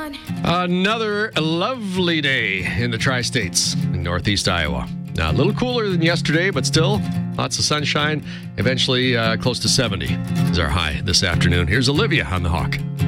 on. Another lovely day in the Tri-States in northeast Iowa. Now, a little cooler than yesterday, but still lots of sunshine. Eventually close to 70 is our high this afternoon. Here's Olivia on the Hawk.